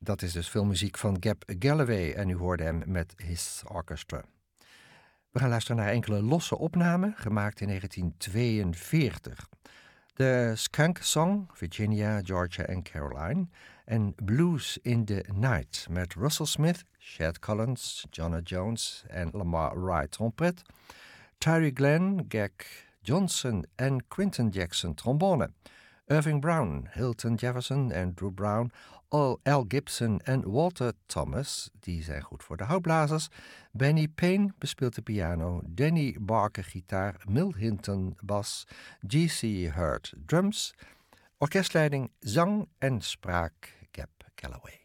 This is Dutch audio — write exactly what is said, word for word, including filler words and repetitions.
Dat is dus filmmuziek van Gab Galloway en u hoorde hem met His Orchestra. We gaan luisteren naar enkele losse opnamen, gemaakt in negentien tweeënveertig. De Skunk Song, Virginia, Georgia en Caroline. En Blues in the Night met Russell Smith, Chet Collins, Jonna Jones en Lamar Wright trompet. Tyree Glenn, Gag Johnson en Quinton Jackson trombone. Irving Brown, Hilton Jefferson, Andrew Brown, Al Gibson en Walter Thomas, die zijn goed voor de houtblazers. Benny Payne bespeelt de piano, Danny Barker gitaar, Mill Hinton bas, G C Hurt drums. Orkestleiding, zang en spraak Gab Galloway.